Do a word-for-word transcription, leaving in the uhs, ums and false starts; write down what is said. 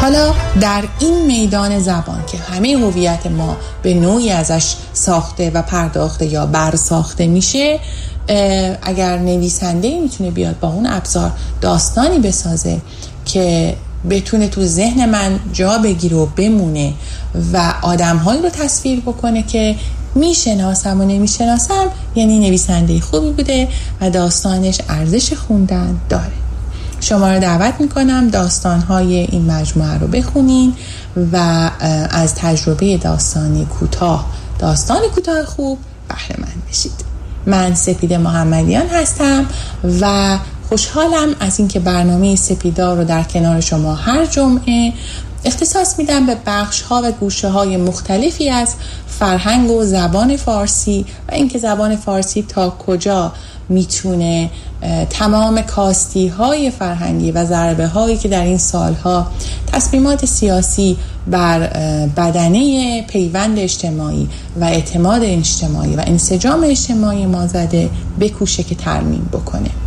حالا در این میدان زبان که همه هویت ما به نوعی ازش ساخته و پرداخته یا برساخته میشه، اگر نویسنده میتونه بیاد با اون ابزار داستانی بسازه که بتونه تو ذهن من جا بگیره و بمونه و آدم‌هایی رو تصویر بکنه که میشناسم و نمیشناسم، یعنی نویسنده خوبی بوده و داستانش ارزش خوندن داره. شما رو دعوت میکنم داستان‌های این مجموعه رو بخونین و از تجربه داستانی کوتاه، داستان کوتاه خوب بهره مند بشید. من سپیده محمدیان هستم و خوشحالم از اینکه برنامه سپیدا رو در کنار شما هر جمعه اختصاص میدم به بخش‌ها و گوشه‌های مختلفی از فرهنگ و زبان فارسی و اینکه زبان فارسی تا کجا میتونه تمام کاستی‌های فرهنگی و ضربه‌هایی که در این سالها تصمیمات سیاسی بر بدنه پیوند اجتماعی و اعتماد اجتماعی و انسجام اجتماعی ما زده بکوشه که ترمیم بکنه.